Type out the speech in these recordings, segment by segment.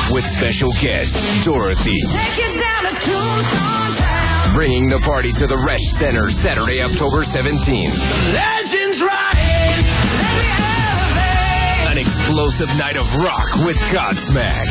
with special guest Dorothy. Take it down to Tombstone Town. Bringing the party to the Resch Center Saturday, October 17th. Legends rise. Let me elevate. An explosive night of rock with Godsmack.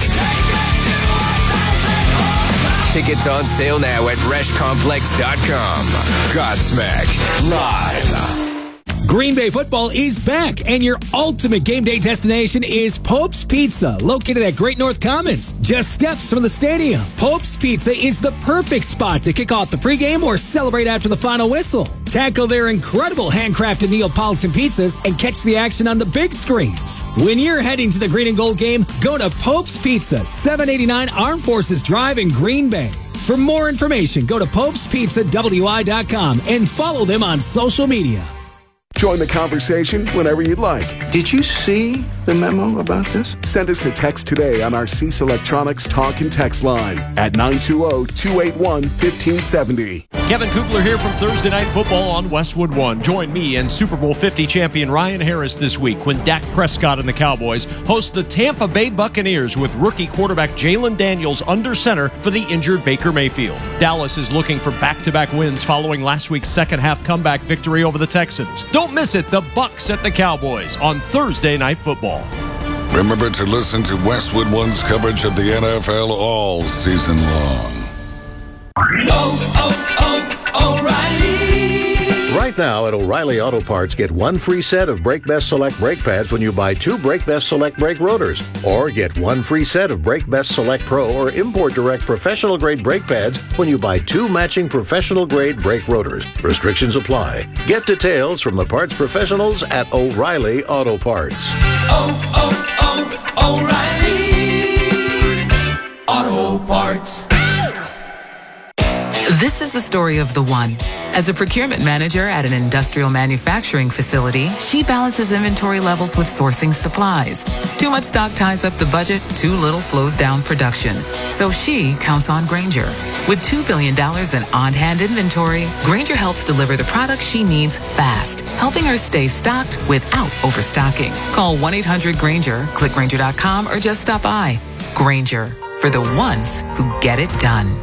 Tickets on sale now at ReschComplex.com. Godsmack live. Green Bay football is back, and your ultimate game day destination is Pope's Pizza, located at Great North Commons, just steps from the stadium. Pope's Pizza is the perfect spot to kick off the pregame or celebrate after the final whistle. Tackle their incredible handcrafted Neapolitan pizzas and catch the action on the big screens. When you're heading to the Green and Gold game, go to Pope's Pizza, 789 Armed Forces Drive in Green Bay. For more information, go to popespizzawi.com and follow them on social media. Join the conversation whenever you'd like. Did you see the memo about this? Send us a text today on our Cease Electronics talk and text line at 920-281-1570. Kevin Kugler here from Thursday Night Football on Westwood One. Join me and Super Bowl 50 champion Ryan Harris this week when Dak Prescott and the Cowboys host the Tampa Bay Buccaneers with rookie quarterback Jalen Daniels under center for the injured Baker Mayfield. Dallas is looking for back-to-back wins following last week's second-half comeback victory over the Texans. Don't miss it, the Bucs at the Cowboys on Thursday Night Football. Remember to listen to Westwood One's coverage of the NFL all season long. O'Reilly. Right now at O'Reilly Auto Parts, get one free set of Brake Best Select brake pads when you buy two Brake Best Select brake rotors. Or get one free set of Brake Best Select Pro or Import Direct professional grade brake pads when you buy two matching professional grade brake rotors. Restrictions apply. Get details from the parts professionals at O'Reilly Auto Parts. O'Reilly Auto Parts. This is the story of the one. As a procurement manager at an industrial manufacturing facility, she balances inventory levels with sourcing supplies. Too much stock ties up the budget, too little slows down production. So she counts on Grainger. With $2 billion in on-hand inventory, Grainger helps deliver the products she needs fast, helping her stay stocked without overstocking. Call 1-800-GRAINGER, click Grainger.com, or just stop by. Grainger, for the ones who get it done.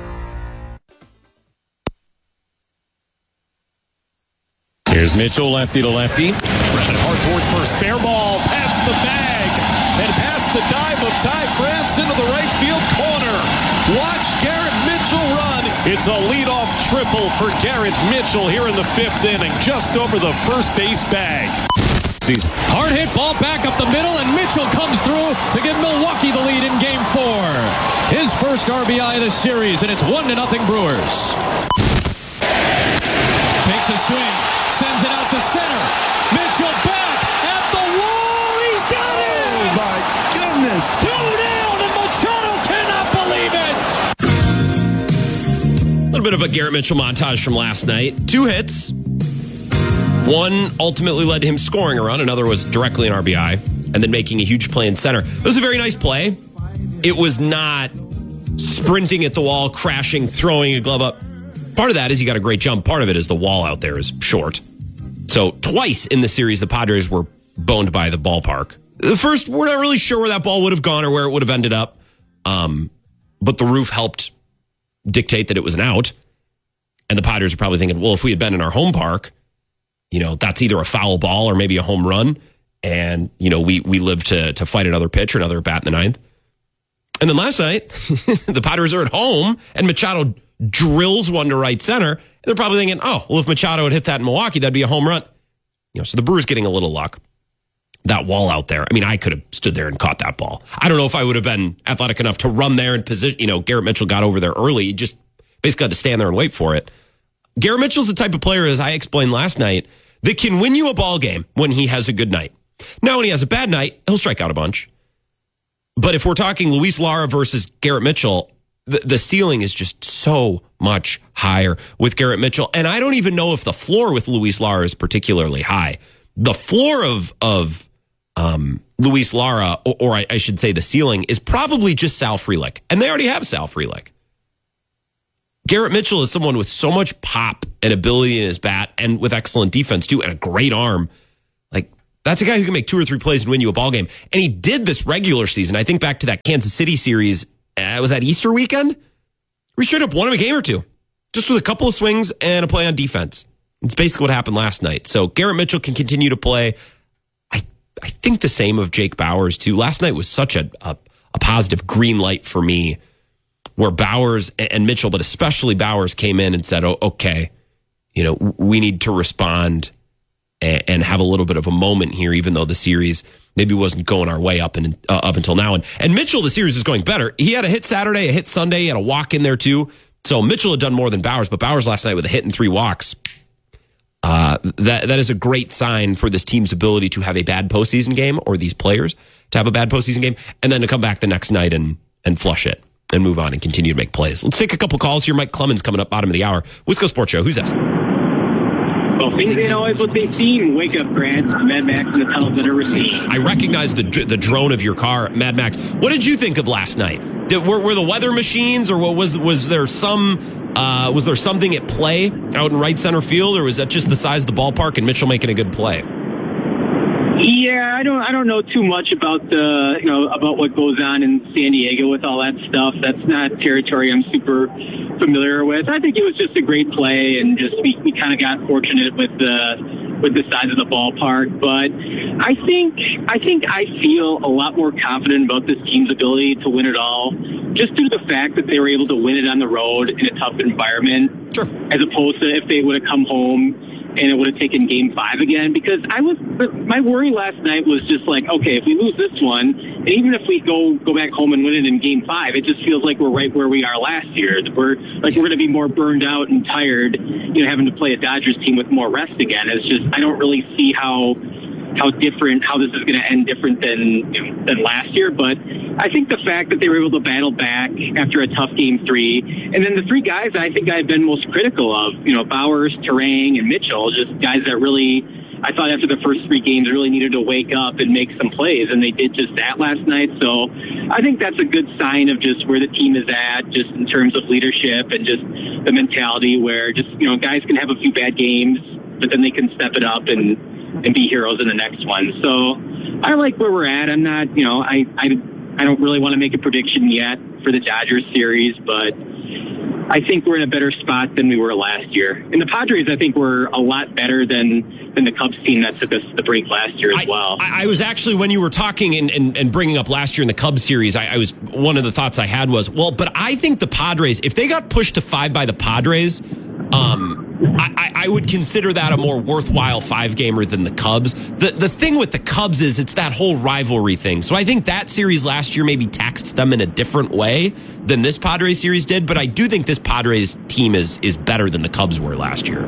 Here's Mitchell, lefty to lefty. Running hard towards first. Fair ball past the bag and past the dive of Ty France into the right field corner. Watch Garrett Mitchell run. It's a leadoff triple for Garrett Mitchell here in the fifth inning, just over the first base bag. Hard hit ball back up the middle, and Mitchell comes through to give Milwaukee the lead in Game 4. His first RBI of the series, and it's 1-0 Brewers. Takes a swing. Sends it out to center. Mitchell back at the wall. He's got it! Oh, my goodness. 2 down, and Machado cannot believe it. A little bit of a Garrett Mitchell montage from last night. 2 hits. One ultimately led to him scoring a run. Another was directly an RBI. And then making a huge play in center. It was a very nice play. It was not sprinting at the wall, crashing, throwing a glove up. Part of that is he got a great jump. Part of it is the wall out there is short. So twice in the series, the Padres were boned by the ballpark. The first, we're not really sure where that ball would have gone or where it would have ended up. But the roof helped dictate that it was an out. And the Padres are probably thinking, well, if we had been in our home park, that's either a foul ball or maybe a home run. And, we live to fight another pitch or another bat in the ninth. And then last night, the Padres are at home and Machado drills one to right center. And they're probably thinking, oh, well, if Machado had hit that in Milwaukee, that'd be a home run. So the Brewers getting a little luck. That wall out there. I mean, I could have stood there and caught that ball. I don't know if I would have been athletic enough to run there and position. Garrett Mitchell got over there early. He just basically had to stand there and wait for it. Garrett Mitchell's the type of player, as I explained last night, that can win you a ball game when he has a good night. Now, when he has a bad night, he'll strike out a bunch. But if we're talking Luis Lara versus Garrett Mitchell, the ceiling is just so much higher with Garrett Mitchell. And I don't even know if the floor with Luis Lara is particularly high. The floor of Luis Lara, or I should say the ceiling, is probably just Sal Frelick. And they already have Sal Frelick. Garrett Mitchell is someone with so much pop and ability in his bat and with excellent defense, too, and a great arm. Like, That's a guy who can make 2 or 3 plays and win you a ball game. And he did this regular season. I think back to that Kansas City series. Was that Easter weekend? We straight up won him a game or two. Just with a couple of swings and a play on defense. It's basically what happened last night. So Garrett Mitchell can continue to play. I think the same of Jake Bauers, too. Last night was such a positive green light for me, where Bauers and Mitchell, but especially Bauers, came in and said, oh, okay, we need to respond and have a little bit of a moment here, even though the series maybe wasn't going our way up until now. And Mitchell, the series was going better. He had a hit Saturday, a hit Sunday, he had a walk in there too. So Mitchell had done more than Bauers, but Bauers last night with a hit and 3 walks. That is a great sign for this team's ability to have a bad postseason game, or these players to have a bad postseason game, and then to come back the next night and flush it and move on and continue to make plays. Let's take a couple calls here. Mike Clemens coming up bottom of the hour. Wisco Sports Show. Who's that? Well, things ain't always what they seem. Wake up, Grant. Mad Max and the tunnels that are received. I recognize the drone of your car, Mad Max. What did you think of last night? Were the weather machines, or was there something at play out in right center field, or was that just the size of the ballpark and Mitchell making a good play? Yeah, I don't know too much about about what goes on in San Diego with all that stuff. That's not territory I'm super familiar with. I think it was just a great play, and just we kind of got fortunate with the size of the ballpark. But I think I feel a lot more confident about this team's ability to win it all, just due to the fact that they were able to win it on the road in a tough environment, sure, as opposed to if they would have come home and it would have taken Game 5 again. Because my worry last night was just like, okay, if we lose this one, and even if we go back home and win it in Game 5, it just feels like we're right where we are last year. We're going to be more burned out and tired, having to play a Dodgers team with more rest again. It's just, I don't really see how this is going to end different than last year. But I think the fact that they were able to battle back after a tough Game 3, and then the 3 guys I think I've been most critical of, Bauers, Turang, and Mitchell, just guys that really, I thought after the first 3 games really needed to wake up and make some plays, and they did just that last night. So I think that's a good sign of just where the team is at, just in terms of leadership and just the mentality where just, guys can have a few bad games, but then they can step it up and be heroes in the next one. So I like where we're at. I'm not, I don't really want to make a prediction yet for the Dodgers series, but I think we're in a better spot than we were last year. And the Padres, I think, were a lot better than the Cubs team that took us to the break last year as well. I was actually, when you were talking and bringing up last year in the Cubs series, I was, one of the thoughts I had was, but I think the Padres, if they got pushed to 5 by the Padres, I would consider that a more worthwhile 5-gamer than the Cubs. The thing with the Cubs is it's that whole rivalry thing. So I think that series last year maybe taxed them in a different way than this Padres series did. But I do think this Padres team is better than the Cubs were last year.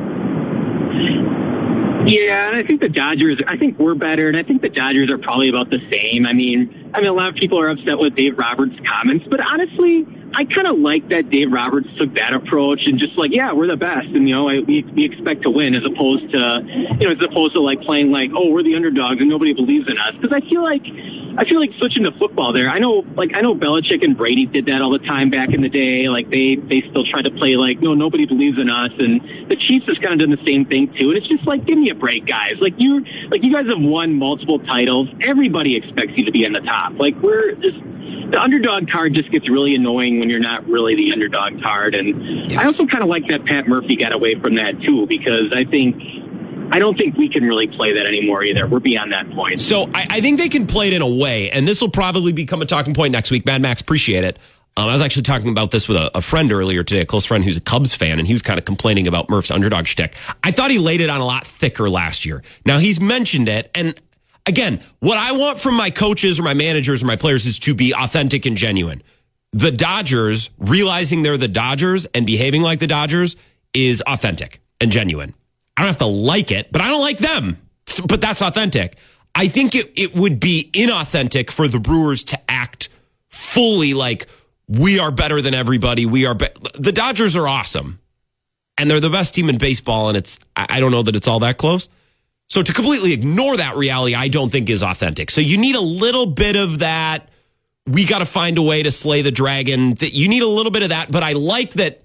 Yeah, and I think the Dodgers, I think we're better, and I think the Dodgers are probably about the same. I mean, a lot of people are upset with Dave Roberts' comments, but honestly, I kind of like that Dave Roberts took that approach and just like, yeah, we're the best, and we expect to win, as opposed to like playing like, oh, we're the underdogs and nobody believes in us. Because I feel like switching to football there. I know Belichick and Brady did that all the time back in the day. Like they still try to play like, no, nobody believes in us, and the Chiefs has kind of done the same thing too. And it's just like, give me a break, guys. Like you guys have won multiple titles. Everybody expects you to be on the top. Like the underdog card just gets really annoying when you're not really the underdog card. And yes. I also kind of like that Pat Murphy got away from that too, because I don't think we can really play that anymore either. We're beyond that point. So I think they can play it in a way, and this will probably become a talking point next week. Mad Max, appreciate it. I was actually talking about this with a friend earlier today, a close friend who's a Cubs fan, and he was kind of complaining about Murph's underdog shtick. I thought he laid it on a lot thicker last year. Now, he's mentioned it, and again, what I want from my coaches or my managers or my players is to be authentic and genuine. The Dodgers, realizing they're the Dodgers and behaving like the Dodgers, is authentic and genuine. I don't have to like it, but I don't like them. But that's authentic. I think it would be inauthentic for the Brewers to act fully like we are better than everybody. The Dodgers are awesome, and they're the best team in baseball, and I don't know that it's all that close. So to completely ignore that reality, I don't think is authentic. So you need a little bit of that. We got to find a way to slay the dragon. You need a little bit of that, but I like that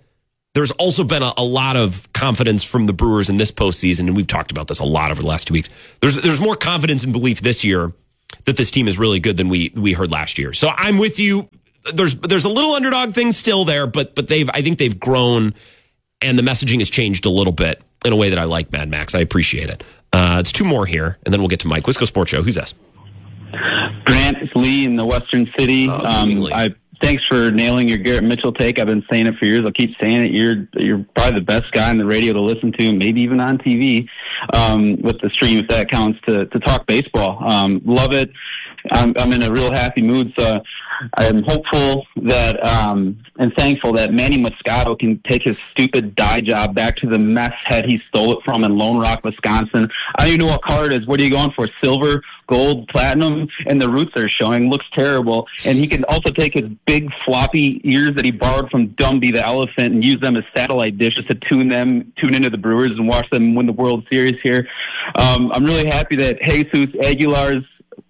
there's also been a lot of confidence from the Brewers in this postseason, and we've talked about this a lot over the last 2 weeks. There's more confidence and belief this year that this team is really good than we heard last year. So I'm with you. There's a little underdog thing still there, but I think they've grown, and the messaging has changed a little bit in a way that I like, Mad Max. I appreciate it. It's two more here, and then we'll get to Mike. Wisco Sports Show. Who's this? Grant, it's Lee in the Western City. Thanks for nailing your Garrett Mitchell take. I've been saying it for years. I'll keep saying it. You're probably the best guy on the radio to listen to, maybe even on TV, with the stream, if that counts, to talk baseball. Love it. I'm in a real happy mood, so I'm hopeful that and thankful that Manny Moscato can take his stupid dye job back to the mess head he stole it from in Lone Rock, Wisconsin. I don't even know what color it is. What are you going for? Silver, gold, platinum? And the roots are showing. Looks terrible. And he can also take his big floppy ears that he borrowed from Dumby the elephant and use them as satellite dishes to tune into the Brewers and watch them win the World Series here. I'm really happy that Jesus Aguilar's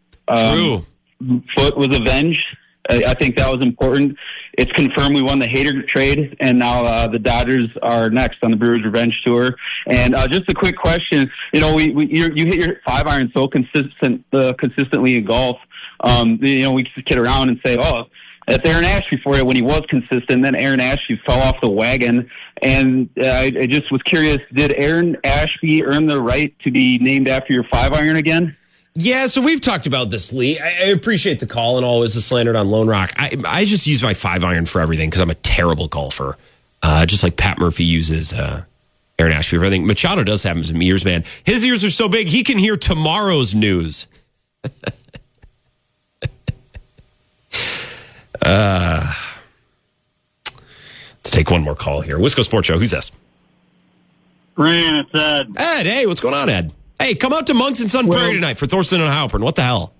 foot was avenged. I think that was important. It's confirmed we won the Hader trade, and now the Dodgers are next on the Brewers Revenge Tour. And just a quick question: you hit your 5-iron so consistently in golf. We kid around and say, "Oh, that's Aaron Ashby for you," when he was consistent. Then Aaron Ashby fell off the wagon, and I just was curious: did Aaron Ashby earn the right to be named after your 5-iron again? Yeah, so we've talked about this, Lee. I appreciate the call and always the slander on Lone Rock. I just use my 5-iron for everything because I'm a terrible golfer. Just like Pat Murphy uses Aaron Ashby for everything. Machado does have some ears, man. His ears are so big, he can hear tomorrow's news. Let's take one more call here. Wisco Sports Show. Who's this? Grant, it's Ed. Ed, hey, what's going on, Ed? Hey, come out to Monks and Sun Prairie tonight for Thorsten and Halpern. What the hell?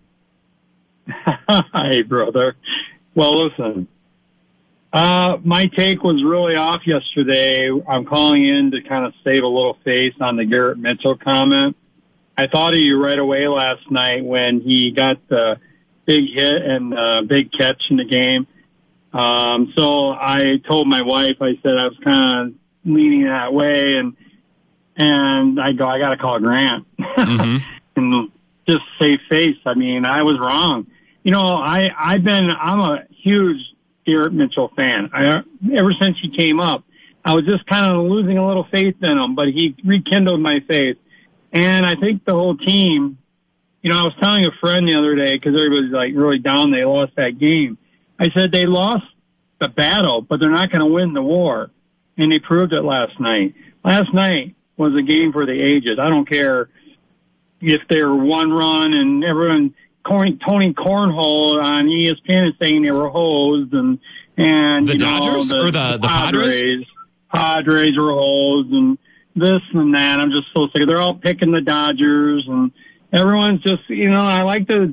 Hey, brother. Well, listen, my take was really off yesterday. I'm calling in to kind of save a little face on the Garrett Mitchell comment. I thought of you right away last night when he got the big hit and big catch in the game. So I told my wife, I said I was kind of leaning that way, and I go, I got to call Grant and just save face. I mean, I was wrong. I'm a huge Garrett Mitchell fan. Ever since he came up, I was just kind of losing a little faith in him, but he rekindled my faith. And I think the whole team, I was telling a friend the other day, because everybody's like really down, they lost that game. I said they lost the battle, but they're not going to win the war. And they proved it last night. Last night was a game for the ages. I don't care if they're one run and everyone, Tony Cornhole on ESPN is saying they were hosed, and the Dodgers or the Padres? Padres were hosed and this and that. I'm just so sick. They're all picking the Dodgers, and everyone's just, I like the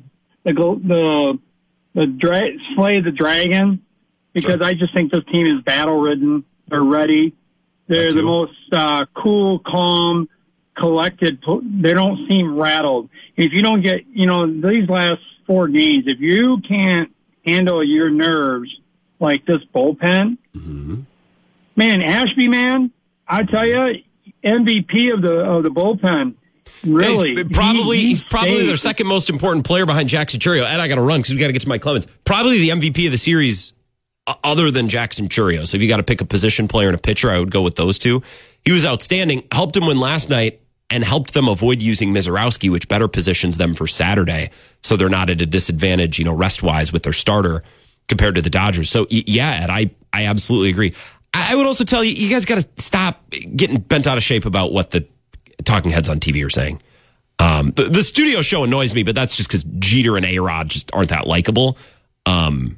Slay the Dragon, because I just think this team is battle ridden. They're ready. They're the most cool, calm, collected. They don't seem rattled. If you don't get, these last 4 games, if you can't handle your nerves like this bullpen, man, Ashby, man, I tell you, MVP of the bullpen. Really, he's probably their second most important player behind Jackson Chourio. Ed, I got to run because we got to get to Mike Clemens. Probably the MVP of the series, other than Jackson Chourio. So if you got to pick a position player and a pitcher, I would go with those two. He was outstanding, helped him win last night, and helped them avoid using Mizorowski, which better positions them for Saturday, so they're not at a disadvantage, rest wise with their starter compared to the Dodgers. So yeah, Ed, I absolutely agree. I would also tell you, you guys got to stop getting bent out of shape about what the talking heads on TV are saying. The studio show annoys me, but that's just because Jeter and A-Rod just aren't that likable. I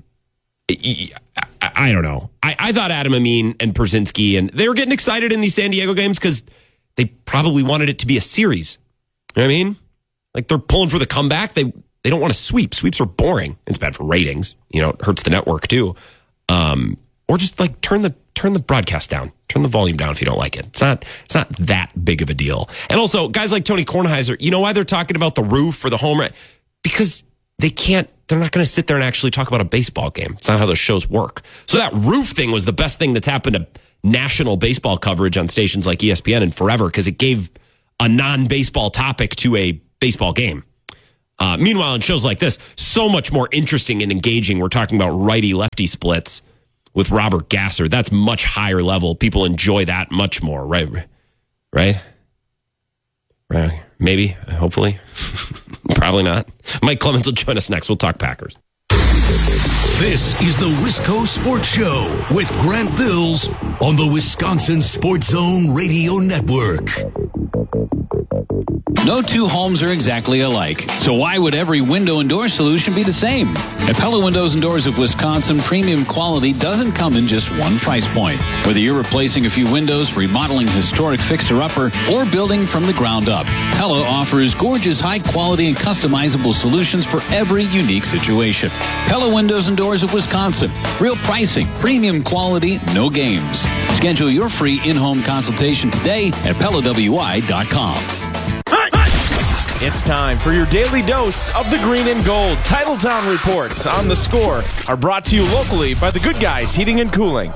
don't know. I thought Adam Amin and Pierzynski, and they were getting excited in these San Diego games because they probably wanted it to be a series. You know what I mean? Like, they're pulling for the comeback. They don't want to sweep. Sweeps are boring. It's bad for ratings. It hurts the network too. Or just like turn the broadcast down. Turn the volume down if you don't like it. It's not that big of a deal. And also, guys like Tony Kornheiser, you know why they're talking about the roof or the home run? Because they can't they're not going to sit there and actually talk about a baseball game. It's not how those shows work. So that roof thing was the best thing that's happened to national baseball coverage on stations like ESPN in forever, because it gave a non-baseball topic to a baseball game. Meanwhile, in shows like this, so much more interesting and engaging. We're talking about righty-lefty splits with Robert Gasser. That's much higher level. People enjoy that much more, right? Right? Maybe, hopefully. Probably not. Mike Clemens will join us next. We'll talk Packers. This is the Wisco Sports Show with Grant Bills on the Wisconsin Sports Zone Radio Network. No two homes are exactly alike, so why would every window and door solution be the same? At Pella Windows and Doors of Wisconsin, premium quality doesn't come in just one price point. Whether you're replacing a few windows, remodeling historic fixer-upper, or building from the ground up, Pella offers gorgeous, high-quality, and customizable solutions for every unique situation. Pella Windows and Doors of Wisconsin. Real pricing, premium quality, no games. Schedule your free in-home consultation today at PellaWI.com. It's time for your daily dose of the green and gold. Titletown reports on the score are brought to you locally by the Good Guys Heating and Cooling.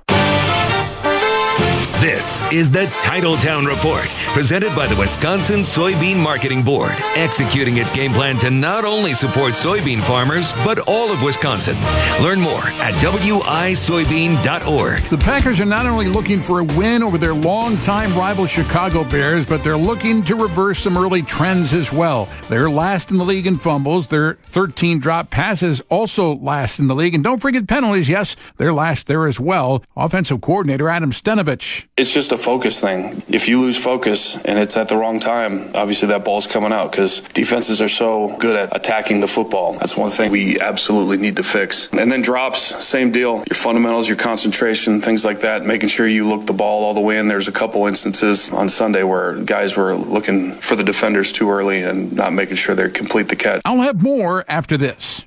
This is the Titletown Report, presented by the Wisconsin Soybean Marketing Board, executing its game plan to not only support soybean farmers, but all of Wisconsin. Learn more at wisoybean.org. The Packers are not only looking for a win over their longtime rival Chicago Bears, but they're looking to reverse some early trends as well. They're last in the league in fumbles. Their 13 drop passes also last in the league. And don't forget penalties. Yes, they're last there as well. Offensive coordinator Adam Stenovich. It's just a focus thing. If you lose focus and it's at the wrong time, obviously that ball's coming out, because defenses are so good at attacking the football. That's one thing we absolutely need to fix. And then drops, same deal. Your fundamentals, your concentration, things like that, making sure you look the ball all the way in. There's a couple instances on Sunday where guys were looking for the defenders too early and not making sure they complete the catch. I'll have more after this.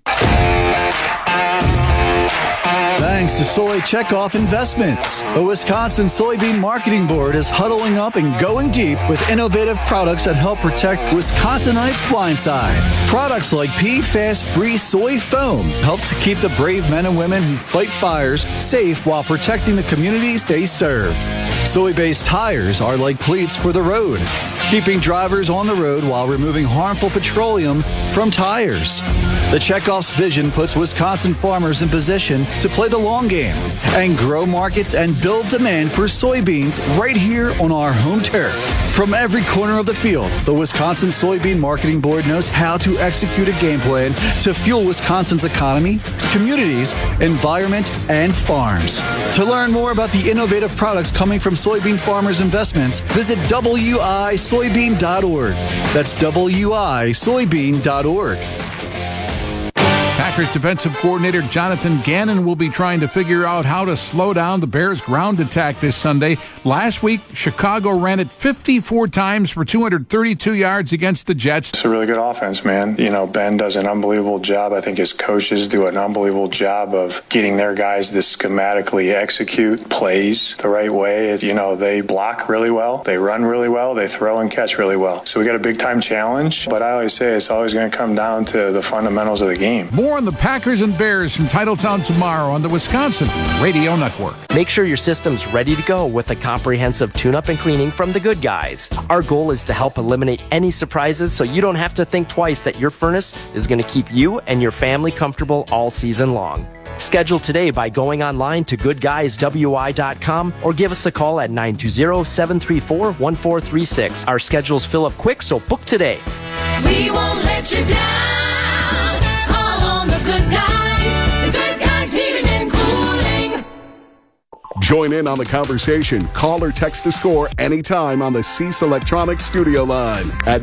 Thanks to Soy Checkoff Investments. The Wisconsin Soybean Marketing Board is huddling up and going deep with innovative products that help protect Wisconsinites' blind side. Products like PFAS-free soy foam help to keep the brave men and women who fight fires safe while protecting the communities they serve. Soy-based tires are like cleats for the road, keeping drivers on the road while removing harmful petroleum from tires. The Checkoff's vision puts Wisconsin farmers in position to play the long game and grow markets and build demand for soybeans right here on our home turf. From every corner of the field, the Wisconsin Soybean Marketing Board knows how to execute a game plan to fuel Wisconsin's economy, communities, environment, and farms. To learn more about the innovative products coming from soybean farmers' investments, visit wisoybean.org. That's wisoybean.org. Packers defensive coordinator Jonathan Gannon will be trying to figure out how to slow down the Bears' ground attack this Sunday. Last week, Chicago ran it 54 times for 232 yards against the Jets. It's a really good offense, man. You know, Ben does an unbelievable job. I think his coaches do an unbelievable job of getting their guys to schematically execute plays the right way. You know, they block really well, they run really well, they throw and catch really well. So we got a big-time challenge, but I always say it's always going to come down to the fundamentals of the game. More on the Packers and Bears from Titletown tomorrow on the Wisconsin Radio Network. Make sure your system's ready to go with a comprehensive tune-up and cleaning from the Good Guys. Our goal is to help eliminate any surprises so you don't have to think twice that your furnace is going to keep you and your family comfortable all season long. Schedule today by going online to goodguyswi.com or give us a call at 920-734-1436. Our schedules fill up quick, so book today. We won't let you down. Good Guys, the Good Guys Heating and Cooling. Join in on the conversation. Call or text the score anytime on the Cease Electronics studio line at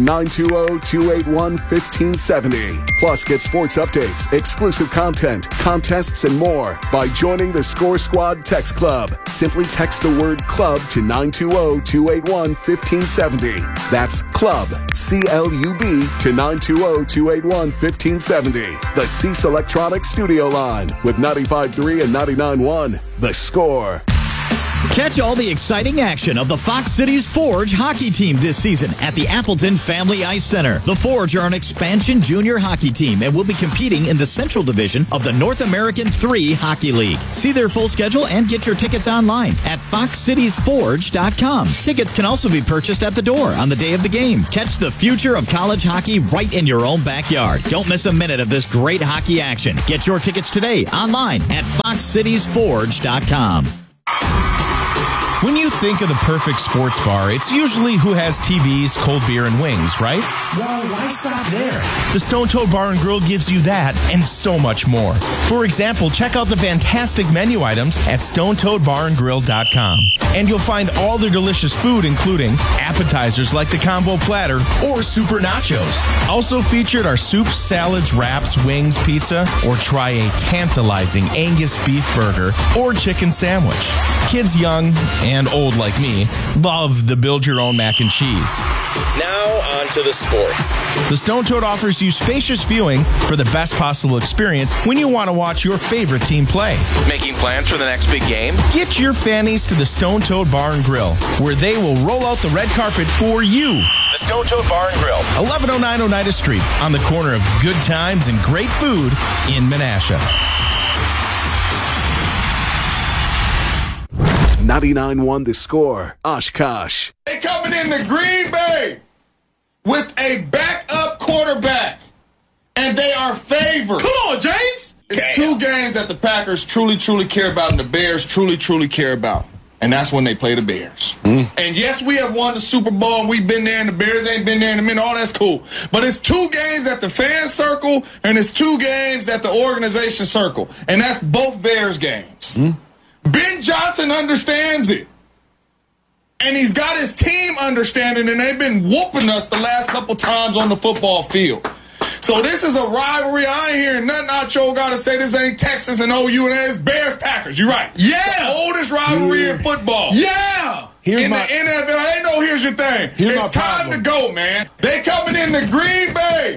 920-281-1570. Plus, get sports updates, exclusive content, contests, and more by joining the Score Squad Text Club. Simply text the word club to 920-281-1570. That's club, C-L-U-B, to 920-281-1570. The Cease Electronics studio line with 95.3 and 99.1. The Score. Catch all the exciting action of the Fox Cities Forge hockey team this season at the Appleton Family Ice Center. The Forge are an expansion junior hockey team and will be competing in the Central Division of the North American 3 Hockey League. See their full schedule and get your tickets online at foxcitiesforge.com. Tickets can also be purchased at the door on the day of the game. Catch the future of college hockey right in your own backyard. Don't miss a minute of this great hockey action. Get your tickets today online at foxcitiesforge.com. When you think of the perfect sports bar, it's usually who has TVs, cold beer, and wings, right? Well, why stop there? The Stone Toad Bar and Grill gives you that and so much more. For example, check out the fantastic menu items at StonetoadBarandGrill.com. And you'll find all their delicious food, including appetizers like the combo platter or super nachos. Also featured are soups, salads, wraps, wings, pizza, or try a tantalizing Angus beef burger or chicken sandwich. Kids young and old like me love the build your own mac and cheese. Now on to the sports. The Stone Toad offers you spacious viewing for the best possible experience when you want to watch your favorite team play. Making plans for the next big game? Get your fannies to the Stone Toad Bar and Grill, where they will roll out the red carpet for you. The Stone Toad Bar and Grill, 1109 Oneida Street, on the corner of good times and great food in Menasha. 99.1 The Score, Oshkosh. They coming into Green Bay with a backup quarterback, and they are favored. Come on, James! It's two games that the Packers truly, truly care about and the Bears truly, truly care about. And that's when they play the Bears. And yes, we have won the Super Bowl, and we've been there, and the Bears ain't been there in a minute. All that's cool. But it's two games at the fan circle, and it's two games at the organization circle. And that's both Bears games. Ben Johnson understands it. And he's got his team understanding, and they've been whooping us the last couple times on the football field. So this is a rivalry. I ain't hearing nothing Nacho got to say. This ain't Texas and OU, and it's Bears-Packers. You're right. Yeah. The oldest rivalry in football. Yeah. The NFL, ain't no here's your thing. It's time to go, man. They coming into Green Bay.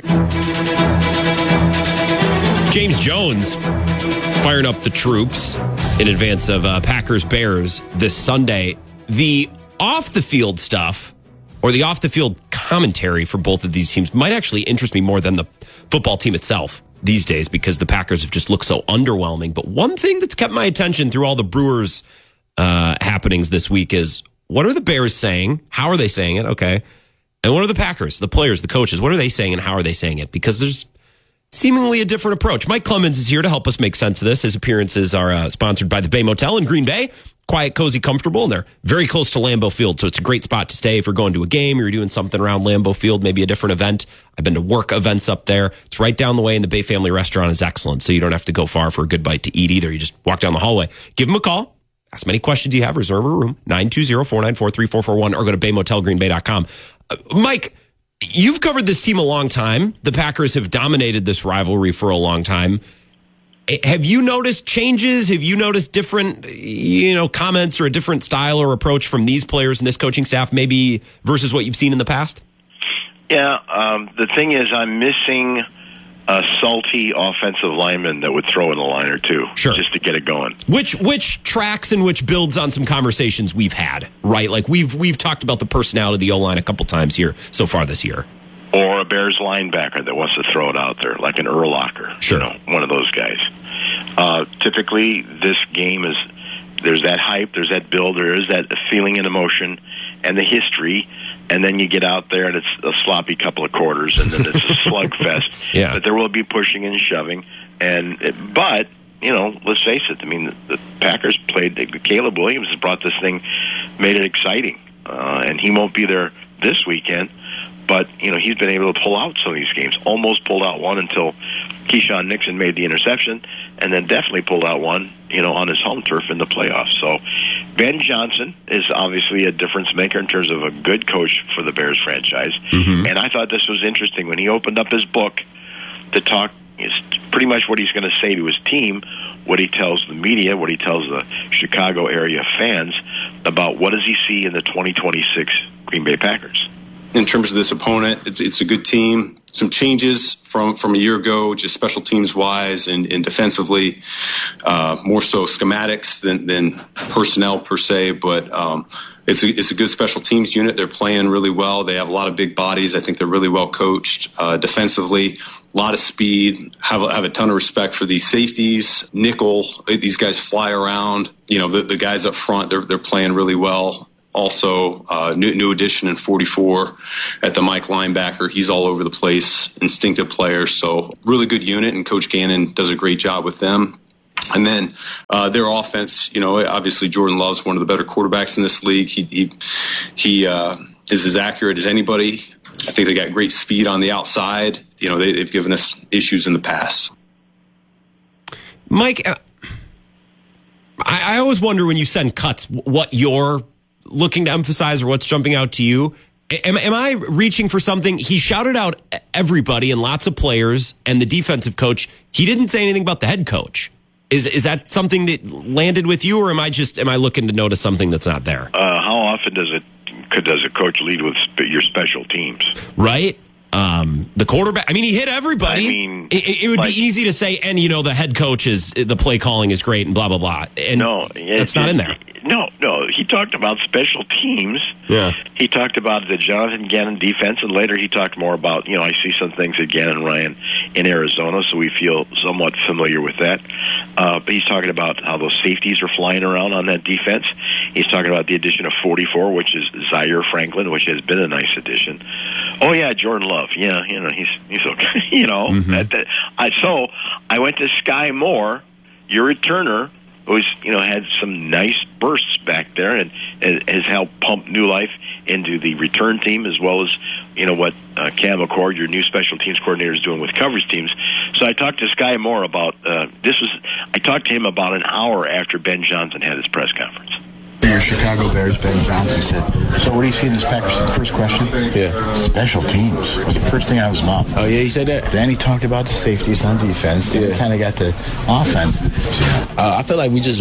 James Jones firing up the troops in advance of Packers-Bears this Sunday. The off-the-field stuff, or the off-the-field commentary for both of these teams, might actually interest me more than the football team itself these days, because the Packers have just looked so underwhelming. But one thing that's kept my attention through all the Brewers happenings this week is, what are the Bears saying? How are they saying it? Okay. And what are the Packers, the players, the coaches? What are they saying and how are they saying it? Because there's seemingly a different approach. Mike Clemens is here to help us make sense of this. His appearances are sponsored by the Bay Motel in Green Bay. Quiet, cozy, comfortable, and they're very close to Lambeau Field, so it's a great spot to stay if you're going to a game or you're doing something around Lambeau Field, maybe a different event. I've been to work events up there. It's right down the way, and the Bay Family Restaurant is excellent, so you don't have to go far for a good bite to eat either. You just walk down the hallway. Give them a call. Ask many questions you have. Reserve a room, 920-494-3441, or go to baymotelgreenbay.com. Mike, you've covered this team a long time. The Packers have dominated this rivalry for a long time. Have you noticed changes? Have you noticed different, comments or a different style or approach from these players and this coaching staff, maybe versus what you've seen in the past? Yeah, the thing is, I'm missing a salty offensive lineman that would throw in a line or two, just to get it going. Which tracks and which builds on some conversations we've had, right? Like we've talked about the personality of the O-line a couple times here so far this year. Or a Bears linebacker that wants to throw it out there, like an Urlacher. Sure. One of those guys. Typically, this game is, there's that hype, there's that build, there is that feeling and emotion and the history, and then you get out there and it's a sloppy couple of quarters, and then it's a slugfest. Yeah. But there will be pushing and shoving. But, let's face it, the Packers played, Caleb Williams has brought this thing, made it exciting. And he won't be there this weekend. But, he's been able to pull out some of these games. Almost pulled out one until Keyshawn Nixon made the interception, and then definitely pulled out one, on his home turf in the playoffs. So Ben Johnson is obviously a difference maker in terms of a good coach for the Bears franchise. Mm-hmm. And I thought this was interesting. When he opened up his book to talk, is pretty much what he's going to say to his team, what he tells the media, what he tells the Chicago area fans about what does he see in the 2026 Green Bay Packers. in terms of this opponent. It's a good team. Some changes from a year ago, just special teams wise and defensively, more so schematics than personnel per se, but it's a good special teams unit. They're playing really well. They have a lot of big bodies. I think they're really well coached defensively. A lot of speed. Have a ton of respect for these safeties. Nickel. These guys fly around. The guys up front. They're playing really well. Also, new addition in 44 at the Mike linebacker. He's all over the place, instinctive player. So really good unit, and Coach Gannon does a great job with them. And then their offense, obviously Jordan Love's one of the better quarterbacks in this league. He is as accurate as anybody. I think they got great speed on the outside. They've given us issues in the past. Mike, I always wonder when you send cuts what you're looking to emphasize or what's jumping out to you. Am I reaching for something? He shouted out everybody and lots of players and the defensive coach. He didn't say anything about the head coach. Is that something that landed with you, or am I looking to notice something that's not there? How often does a coach lead with your special teams? Right. The quarterback. He hit everybody. It would be easy to say, and the head coach the play calling is great, and blah blah blah. And that's not in there. No. He talked about special teams. Yeah. He talked about the Jonathan Gannon defense, and later he talked more about, I see some things at Gannon Ryan in Arizona, so we feel somewhat familiar with that. But he's talking about how those safeties are flying around on that defense. He's talking about the addition of 44, which is Zaire Franklin, which has been a nice addition. Oh, yeah, Jordan Love. Yeah, he's okay. So I went to Sky Moore, your returner, who's had some nice bursts back there and has helped pump new life into the return team, as well as what Cam McCord, your new special teams coordinator, is doing with coverage teams. So I talked to Sky Moore about I talked to him about an hour after Ben Johnson had his press conference. Your Chicago Bears, Ben Johnson, said, so what do you see in this Packers? First question? Yeah. Special teams was the first thing out of his mouth. Oh, yeah, he said that? Then he talked about the safeties on defense. Yeah. He kind of got to offense. I feel like we just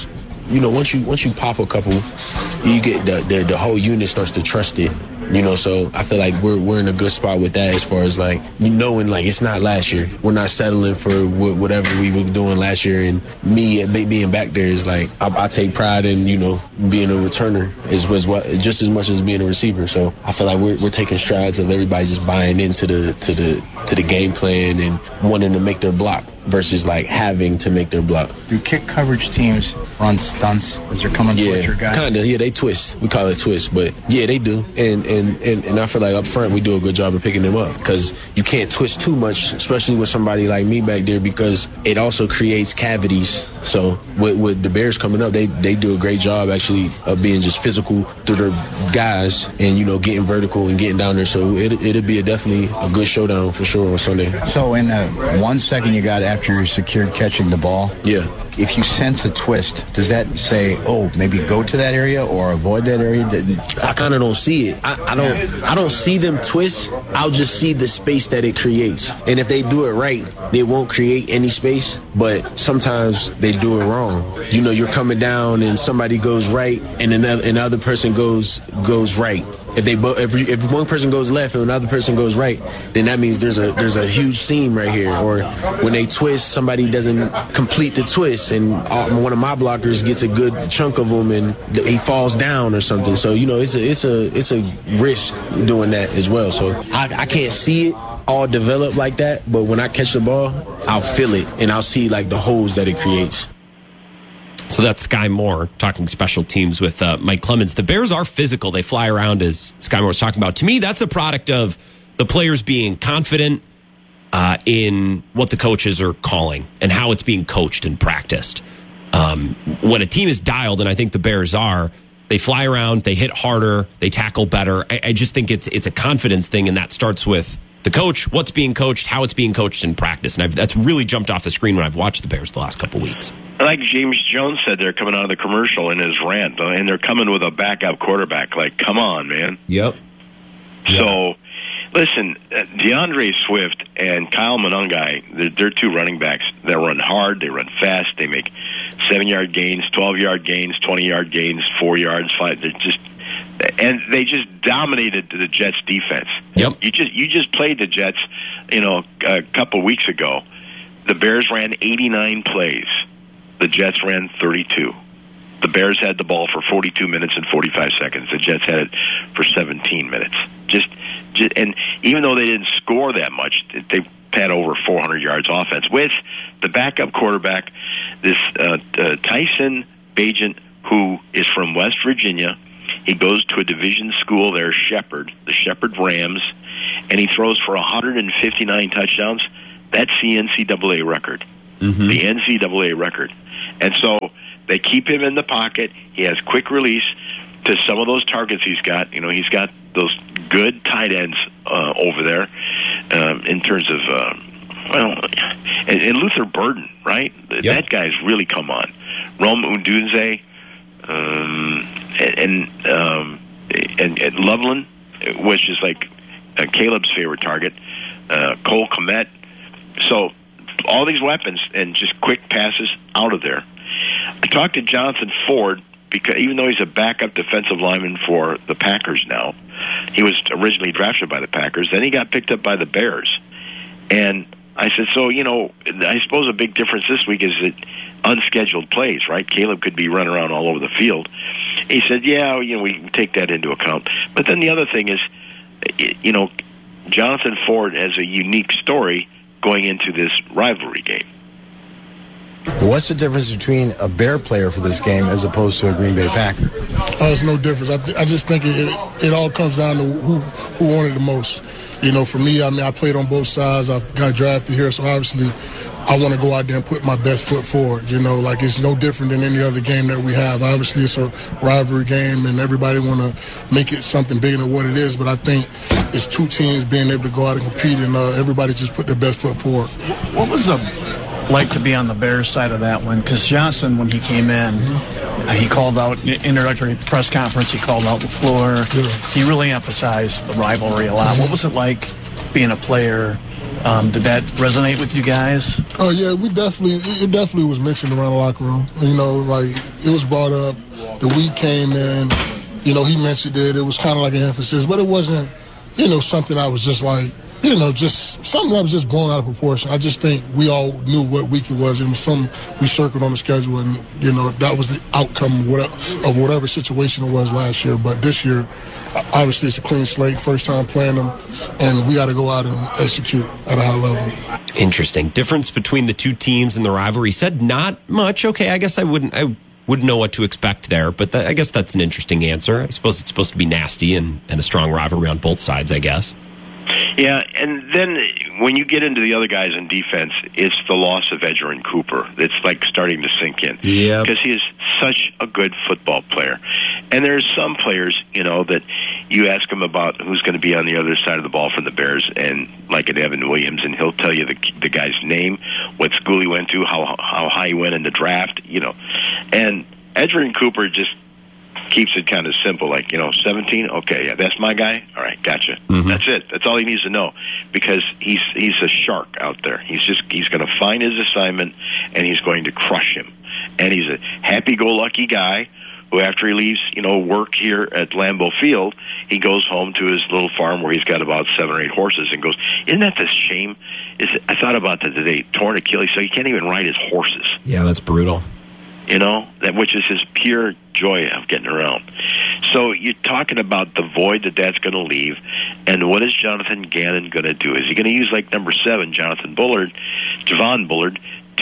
once you pop a couple, you get the whole unit starts to trust it. So I feel like we're in a good spot with that as far as knowing it's not last year. We're not settling for whatever we were doing last year. And me being back there is I take pride in being a returner just as much as being a receiver. So I feel like we're taking strides of everybody just buying into the game plan and wanting to make their block versus having to make their block. Do kick coverage teams run stunts as they're coming towards your guy? Kind of. Yeah, they twist. We call it twist, but yeah, they do. And I feel like up front we do a good job of picking them up because you can't twist too much, especially with somebody like me back there, because it also creates cavities. So with the Bears coming up, they do a great job actually of being just physical through their guys and getting vertical and getting down there. So it'll be definitely a good showdown for sure on Sunday. So in the 1 second you got after you're secured catching the ball, yeah. If you sense a twist, does that say, maybe go to that area or avoid that area? I kind of don't see it. I don't see them twist. I'll just see the space that it creates. And if they do it right, they won't create any space. But sometimes they do it wrong. You're coming down and somebody goes right and another person goes right. If one person goes left and another person goes right, then that means there's a huge seam right here. Or when they twist, somebody doesn't complete the twist, and one of my blockers gets a good chunk of them, and he falls down or something. So it's a risk doing that as well. So I can't see it all develop like that, but when I catch the ball, I'll feel it and I'll see the holes that it creates. So that's Sky Moore talking special teams with Mike Clemens. The Bears are physical. They fly around, as Sky Moore was talking about. To me, that's a product of the players being confident in what the coaches are calling and how it's being coached and practiced. When a team is dialed, and I think the Bears are, they fly around, they hit harder, they tackle better. I just think it's a confidence thing, and that starts with the coach, what's being coached, how it's being coached in practice. And that's really jumped off the screen when I've watched the Bears the last couple weeks. Like James Jones said, they're coming out of the commercial in his rant, and they're coming with a backup quarterback. Come on, man. Yep. So, listen, DeAndre Swift and Kyle Monangai, they're two running backs that run hard, they run fast, they make 7-yard gains, 12-yard gains, 20-yard gains, 4 yards, 5. and they just dominated the Jets defense. Yep. You just played the Jets, a couple weeks ago. The Bears ran 89 plays. The Jets ran 32. The Bears had the ball for 42 minutes and 45 seconds. The Jets had it for 17 minutes. Just and even though they didn't score that much, they had over 400 yards offense with the backup quarterback, this Tyson Bagent, who is from West Virginia. He goes to a division school there, the Shepherd Rams, and he throws for 159 touchdowns. That's the NCAA record. Mm-hmm. The NCAA record. And so they keep him in the pocket. He has quick release to some of those targets he's got. He's got those good tight ends over there in terms of, and Luther Burden, right? Yep. That guy's really come on. Rome Odunze, and Loveland, which is like Caleb's favorite target, Cole Kmet. So all these weapons and just quick passes out of there. I talked to Jonathan Ford because even though he's a backup defensive lineman for the Packers now, he was originally drafted by the Packers. Then he got picked up by the Bears. And I said, so, I suppose a big difference this week is that unscheduled plays, right? Caleb could be running around all over the field. He said, yeah, we take that into account. But then the other thing is, Jonathan Ford has a unique story going into this rivalry game. What's the difference between a Bear player for this game as opposed to a Green Bay Packer? There's no difference. I just think it all comes down to who wanted the most. For me, I played on both sides. I got drafted here, so obviously I want to go out there and put my best foot forward. It's no different than any other game that we have. Obviously, it's a rivalry game, and everybody want to make it something bigger than what it is. But I think it's two teams being able to go out and compete, and everybody just put their best foot forward. What was like to be on the Bears side of that one? Because Johnson, when he came in, he called out introductory press conference. He called out LaFleur. Yeah. He really emphasized the rivalry a lot. What was it like being a player? Did that resonate with you guys? Oh yeah, it definitely was mentioned around the locker room. It was brought up. The week came in. He mentioned it. It was kind of like an emphasis, but it wasn't. Something I was just like. Just something that was just blown out of proportion. I just think we all knew what week it was. It was something we circled on the schedule, and, that was the outcome of whatever situation it was last year. But this year, obviously, it's a clean slate, first time playing them, and we got to go out and execute at a high level. Interesting. Difference between the two teams in the rivalry. Said not much. Okay, I guess I wouldn't know what to expect there, but I guess that's an interesting answer. I suppose it's supposed to be nasty and a strong rivalry on both sides, I guess. Yeah, and then when you get into the other guys in defense, it's the loss of Edgerrin Cooper. It's like starting to sink in. Yeah. Because he is such a good football player. And there's some players, that you ask him about who's going to be on the other side of the ball for the Bears, and like an Evan Williams, and he'll tell you the guy's name, what school he went to, how high he went in the draft, And Edgerrin Cooper just keeps it kind of simple, 17, okay, yeah, that's my guy. All right, gotcha. Mm-hmm. That's it. That's all he needs to know, because he's a shark out there. He's going to find his assignment, and he's going to crush him. And he's a happy-go-lucky guy who, after he leaves, work here at Lambeau Field, he goes home to his little farm where he's got about 7 or 8 horses, and goes, isn't that the shame? I thought about that today. Torn Achilles, so he can't even ride his horses. Yeah, that's brutal. Which is his pure joy of getting around. So you're talking about the void that's going to leave, and what is Jonathan Gannon going to do? Is he going to use number 7, Javon Bullard,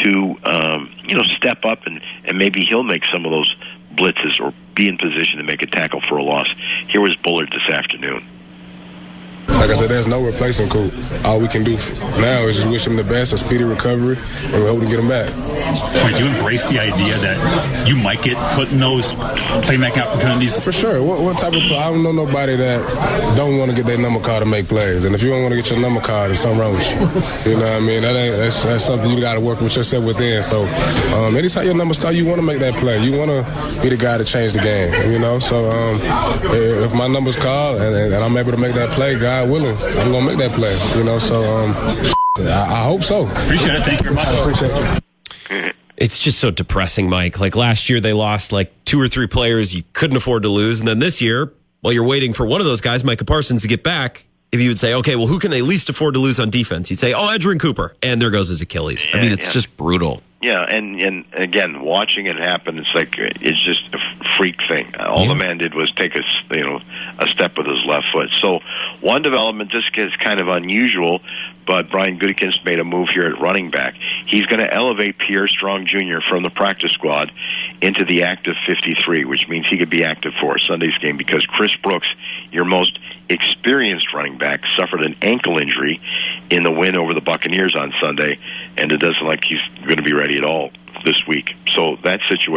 to step up and maybe he'll make some of those blitzes or be in position to make a tackle for a loss? Here was Bullard this afternoon. Like I said, there's no replacing Coop. All we can do now is just wish him the best, a speedy recovery, and we hope to get him back. Do you embrace the idea that you might get put in those playmaking opportunities? For sure. What type of play? I don't know nobody that don't want to get their number card to make plays. And if you don't want to get your number card, there's something wrong with you. You know what I mean? That's something you got to work with yourself within. So anytime your number's called, you want to make that play. You want to be the guy to change the game, So if my number's called and I'm able to make that play, God willing, I'm going to make that play, I hope so. Appreciate it. Thank you very much. I appreciate you. It's just so depressing, Mike. Last year they lost 2 or 3 players you couldn't afford to lose, and then this year while you're waiting for one of those guys, Micah Parsons, to get back, if you would say, okay, well, who can they least afford to lose on defense? You'd say, Edgerrin Cooper. And there goes his Achilles. I mean, it's just brutal. Yeah, and again, watching it happen, it's just a freak thing. All the man did was take a step with his left foot. So one development, this is kind of unusual, but Brian Gutekunst made a move here at running back. He's going to elevate Pierre Strong Jr. from the practice squad into the active 53, which means he could be active for Sunday's game, because Chris Brooks, your most experienced running back, suffered an ankle injury in the win over the Buccaneers on Sunday, and it doesn't look like he's going to be ready at all this week. So that situation